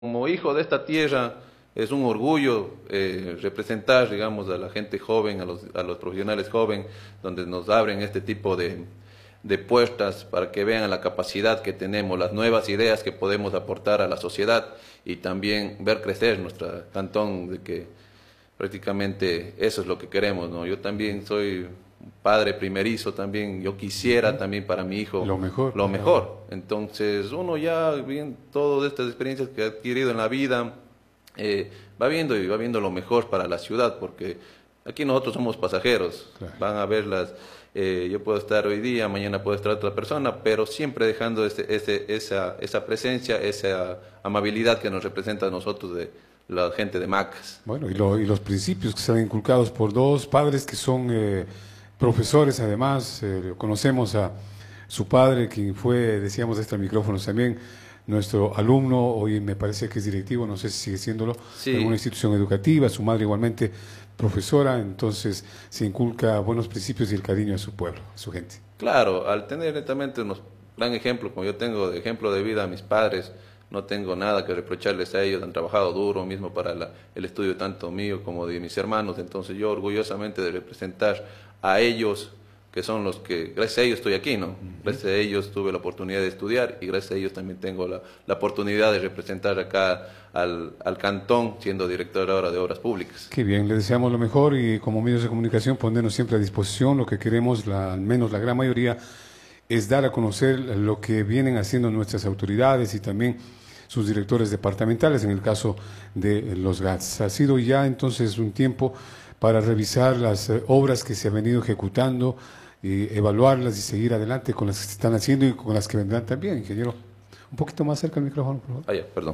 Como hijo de esta tierra, es un orgullo representar, digamos, a la gente joven, a los profesionales jóvenes, donde nos abren este tipo de puertas para que vean la capacidad que tenemos, las nuevas ideas que podemos aportar a la sociedad y también ver crecer nuestro cantón, de que prácticamente eso es lo que queremos, ¿no? Yo también soy padre primerizo también, yo quisiera también para mi hijo Lo mejor. lo mejor. Entonces uno ya bien todas estas experiencias que ha adquirido en la vida va viendo y va viendo lo mejor para la ciudad, porque aquí nosotros somos pasajeros, Claro. van a ver yo puedo estar hoy día, mañana puede estar otra persona, pero siempre dejando esa presencia, esa amabilidad que nos representa a nosotros de la gente de Macas. Bueno, y los principios que serán inculcados por dos padres que son profesores, además. Conocemos a su padre, quien fue, decíamos, de estos micrófonos también, nuestro alumno, hoy me parece que es directivo, no sé si sigue siéndolo, Sí. en alguna institución educativa, su madre igualmente profesora, entonces se inculca buenos principios y el cariño a su pueblo, a su gente. Claro, al tener netamente unos gran ejemplo, como yo tengo de ejemplo de vida a mis padres, no tengo nada que reprocharles a ellos, han trabajado duro mismo para el estudio tanto mío como de mis hermanos, entonces yo orgullosamente de representar a ellos, que son los que, gracias a ellos estoy aquí, ¿no? Gracias a ellos tuve la oportunidad de estudiar y gracias a ellos también tengo la oportunidad de representar acá al cantón, siendo director ahora de Obras Públicas. Qué bien, le deseamos lo mejor y como medios de comunicación ponernos siempre a disposición. Lo que queremos, al menos la gran mayoría, es dar a conocer lo que vienen haciendo nuestras autoridades y también sus directores departamentales, en el caso de los GATS. Ha sido ya entonces un tiempo para revisar las obras que se han venido ejecutando, y evaluarlas y seguir adelante con las que se están haciendo y con las que vendrán también, ingeniero. Un poquito más cerca del micrófono, por favor. Ah, ya, perdón.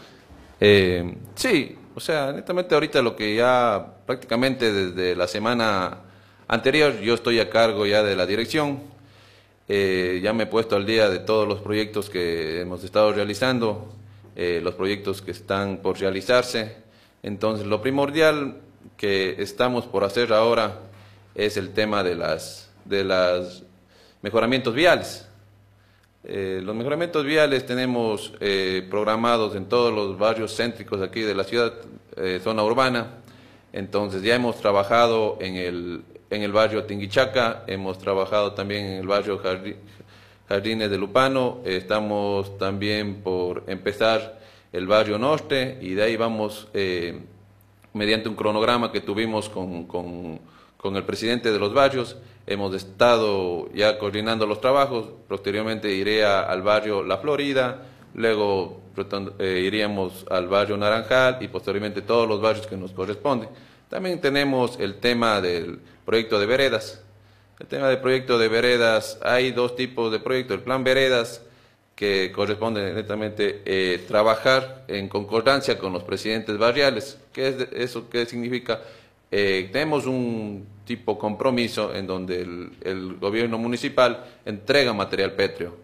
Sí, o sea, netamente ahorita lo que ya prácticamente desde la semana anterior yo estoy a cargo ya de la dirección, ya me he puesto al día de todos los proyectos que hemos estado realizando, los proyectos que están por realizarse. Entonces, lo primordial que estamos por hacer ahora es el tema de las mejoramientos viales. Los mejoramientos viales tenemos programados en todos los barrios céntricos aquí de la ciudad, zona urbana. Entonces ya hemos trabajado en el barrio Tinguichaca, hemos trabajado también en el barrio Jardines de Lupano, estamos también por empezar el barrio Norte y de ahí vamos mediante un cronograma que tuvimos con el presidente de los barrios, hemos estado ya coordinando los trabajos, posteriormente iré al barrio La Florida, luego iríamos al barrio Naranjal y posteriormente todos los barrios que nos corresponden. También tenemos el tema del proyecto de veredas. El tema del proyecto de veredas, hay dos tipos de proyectos, el plan veredas, que corresponde netamente trabajar en concordancia con los presidentes barriales. ¿Eso qué significa? Tenemos un tipo compromiso en donde el gobierno municipal entrega material pétreo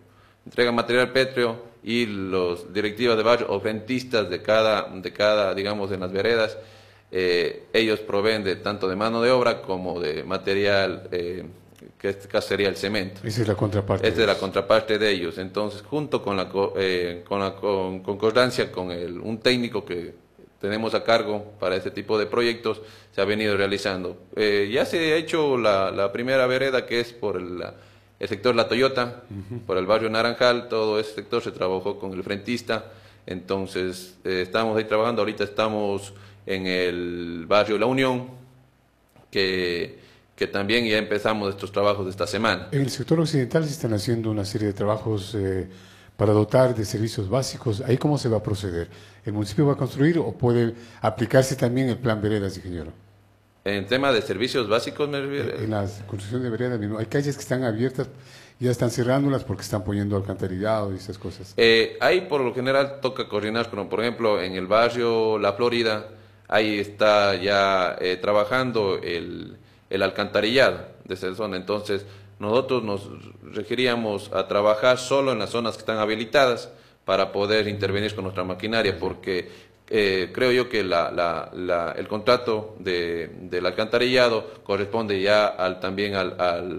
y los directivos de barrio o rentistas de cada, digamos, en las veredas, ellos proveen tanto de mano de obra como de material, que en este caso sería el cemento. Esa es la contraparte. Esta es la contraparte de ellos. Entonces, junto con la concordancia con un técnico que tenemos a cargo para este tipo de proyectos, se ha venido realizando. Ya se ha hecho la primera vereda, que es por el sector La Toyota, por el barrio Naranjal, todo ese sector se trabajó con el frentista, entonces estamos ahí trabajando, ahorita estamos en el barrio La Unión, que también ya empezamos estos trabajos de esta semana. En el sector occidental se están haciendo una serie de trabajos para dotar de servicios básicos. ¿Ahí cómo se va a proceder? ¿El municipio va a construir o puede aplicarse también el plan veredas, ingeniero? En tema de servicios básicos, me refiero. En la construcción de veredas, hay calles que están abiertas, ya están cerrándolas porque están poniendo alcantarillado y esas cosas. Ahí por lo general toca coordinar, pero por ejemplo en el barrio La Florida, ahí está ya trabajando el alcantarillado de esa zona. Entonces nosotros nos requeríamos a trabajar solo en las zonas que están habilitadas para poder intervenir con nuestra maquinaria, porque creo yo que el contrato del alcantarillado corresponde ya también al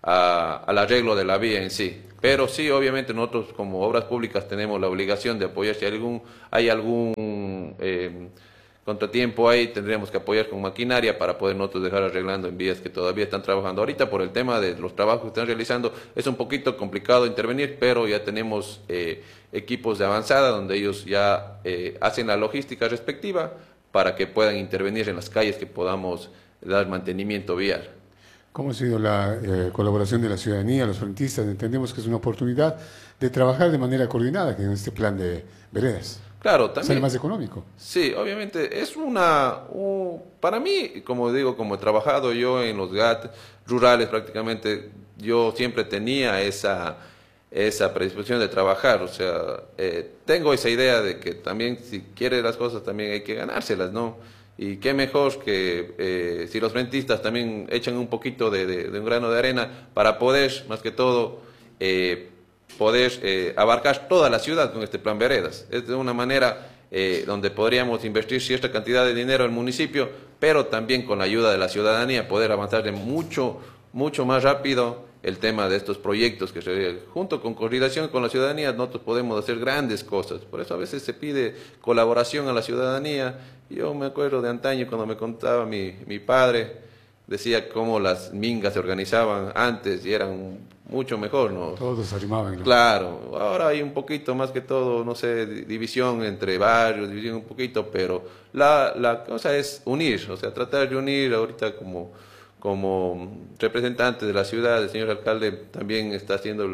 al arreglo de la vía en sí. Pero sí, obviamente nosotros como obras públicas tenemos la obligación de apoyar. Si hay algún contratiempo ahí, tendríamos que apoyar con maquinaria para poder nosotros dejar arreglando en vías que todavía están trabajando. Ahorita por el tema de los trabajos que están realizando es un poquito complicado intervenir, pero ya tenemos equipos de avanzada donde ellos ya hacen la logística respectiva para que puedan intervenir en las calles que podamos dar mantenimiento vial. ¿Cómo ha sido la colaboración de la ciudadanía, los frentistas? Entendemos que es una oportunidad de trabajar de manera coordinada en este plan de veredas. Claro, también. Sale más económico. Sí, obviamente. Es para mí, como digo, como he trabajado yo en los GAT rurales prácticamente, yo siempre tenía esa predisposición de trabajar. O sea, tengo esa idea de que también si quiere las cosas también hay que ganárselas, ¿no? Y qué mejor que si los rentistas también echan un poquito de un grano de arena para poder, más que todo, poder abarcar toda la ciudad con este plan Veredas. Es de una manera donde podríamos invertir cierta cantidad de dinero en el municipio, pero también con la ayuda de la ciudadanía poder avanzar de mucho más rápido el tema de estos proyectos que junto con coordinación con la ciudadanía nosotros podemos hacer grandes cosas. Por eso a veces se pide colaboración a la ciudadanía. Yo me acuerdo de antaño cuando me contaba mi padre, decía cómo las mingas se organizaban antes y eran mucho mejor, ¿no? Todos se animaban, ¿no? Claro, ahora hay un poquito más que todo, no sé, división entre barrios, división un poquito, pero la cosa es unir, o sea, tratar de unir ahorita como representante de la ciudad, el señor alcalde también está haciendo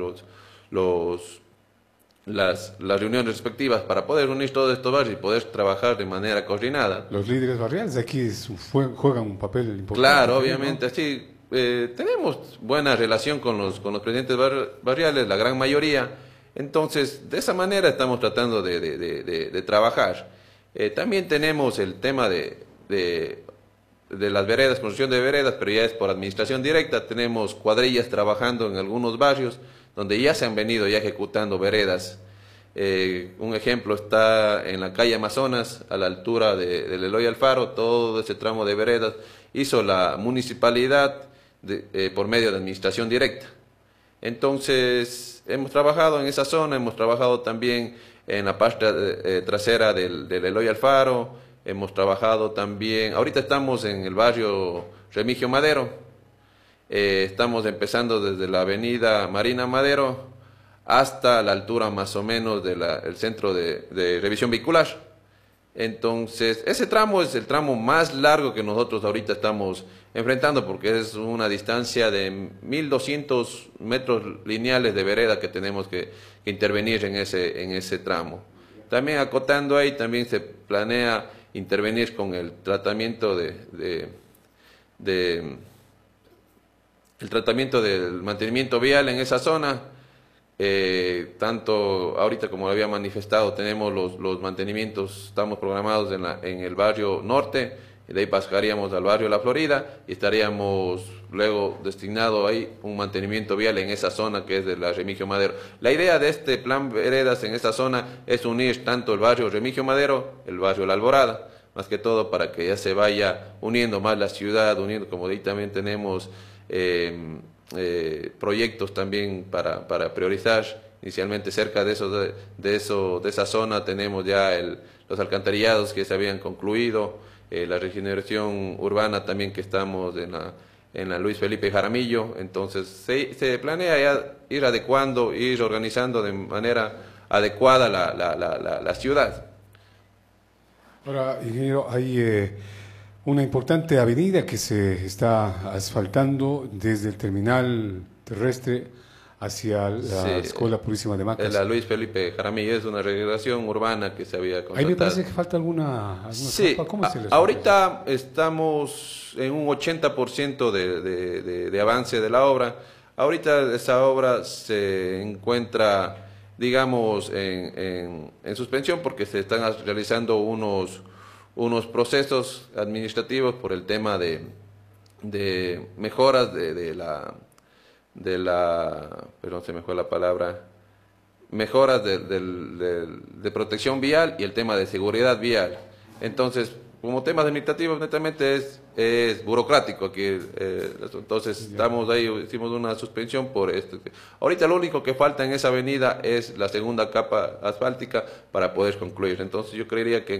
las reuniones respectivas para poder unir todos estos barrios y poder trabajar de manera coordinada. Los líderes barriales de aquí juegan un papel importante. Claro, obviamente, ¿no? Sí, tenemos buena relación con los presidentes barriales, la gran mayoría, entonces de esa manera estamos tratando de trabajar. También tenemos el tema de las veredas, construcción de veredas, pero ya es por administración directa. Tenemos cuadrillas trabajando en algunos barrios donde ya se han venido ya ejecutando veredas. Un ejemplo está en la calle Amazonas, a la altura del Eloy Alfaro, todo ese tramo de veredas hizo la municipalidad por medio de administración directa. Entonces, hemos trabajado en esa zona, hemos trabajado también en la parte trasera del Eloy Alfaro, hemos trabajado también, ahorita estamos en el barrio Remigio Madero, estamos empezando desde la avenida Marina Madero hasta la altura más o menos del centro de revisión vehicular. Entonces, ese tramo es el tramo más largo que nosotros ahorita estamos enfrentando porque es una distancia de 1.200 metros lineales de vereda que tenemos que intervenir en ese tramo. También acotando ahí, también se planea intervenir con el tratamiento el tratamiento del mantenimiento vial en esa zona. Tanto ahorita como lo había manifestado, tenemos los mantenimientos, estamos programados en el barrio norte, y de ahí pasaríamos al barrio La Florida y estaríamos luego destinado ahí un mantenimiento vial en esa zona que es de la Remigio Madero. La idea de este plan veredas en esta zona es unir tanto el barrio Remigio Madero, el barrio La Alborada, más que todo para que ya se vaya uniendo más la ciudad, uniendo, como ahí también tenemos proyectos también para priorizar. Inicialmente cerca de esa zona tenemos ya los alcantarillados que se habían concluido, la regeneración urbana también que estamos en la Luis Felipe Jaramillo. Entonces se planea ya ir adecuando, ir organizando de manera adecuada la ciudad. Ahora, ingeniero, hay una importante avenida que se está asfaltando desde el terminal terrestre hacia la Escuela Purísima de Macas. La Luis Felipe Jaramillo es una regeneración urbana que se había contratado. Ahí me parece que falta alguna sí, capa. ¿Cómo se les ahorita estamos en un 80% de avance de la obra. Ahorita esa obra se encuentra, digamos, en suspensión porque se están realizando unos procesos administrativos por el tema de mejoras perdón, se me fue la palabra, mejoras de protección vial y el tema de seguridad vial. Entonces, como temas administrativos netamente es burocrático aquí. Entonces estamos ahí, hicimos una suspensión por esto. Ahorita lo único que falta en esa avenida es la segunda capa asfáltica para poder concluir. Entonces yo creería que